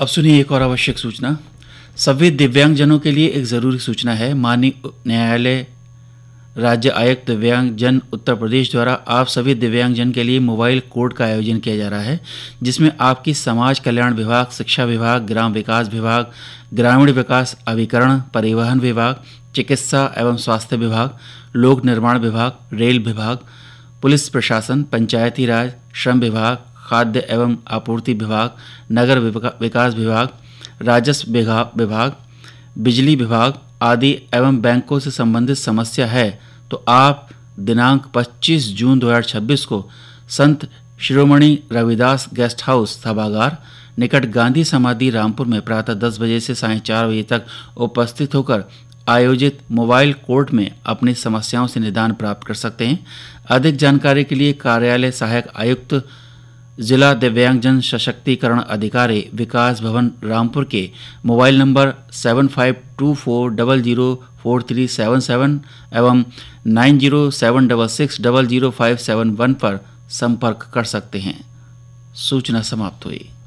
अब सुनिए एक और आवश्यक सूचना। सभी दिव्यांगजनों के लिए एक ज़रूरी सूचना है। माननीय न्यायालय राज्य आयुक्त दिव्यांगजन उत्तर प्रदेश द्वारा आप सभी दिव्यांगजन के लिए मोबाइल कोर्ट का आयोजन किया जा रहा है, जिसमें आपकी समाज कल्याण विभाग, शिक्षा विभाग, ग्राम विकास विभाग, ग्रामीण विकास अभिकरण, परिवहन विभाग, चिकित्सा एवं स्वास्थ्य विभाग, लोक निर्माण विभाग, रेल विभाग, पुलिस प्रशासन, पंचायती राज, श्रम विभाग, खाद्य एवं आपूर्ति विभाग, नगर विकास विभाग, राजस्व विभाग, बिजली विभाग आदि एवं बैंकों से संबंधित समस्या है तो आप दिनांक 25 जून 2026 को संत शिरोमणि रविदास गेस्ट हाउस सभागार निकट गांधी समाधि रामपुर में प्रातः 10 बजे से सायं 4 बजे तक उपस्थित होकर आयोजित मोबाइल कोर्ट में अपनी समस्याओं से निदान प्राप्त कर सकते हैं। अधिक जानकारी के लिए कार्यालय सहायक आयुक्त जिला दिव्यांगजन सशक्तिकरण अधिकारी विकास भवन रामपुर के मोबाइल नंबर 7524004377 एवं 9076600571 पर संपर्क कर सकते हैं। सूचना समाप्त हुई।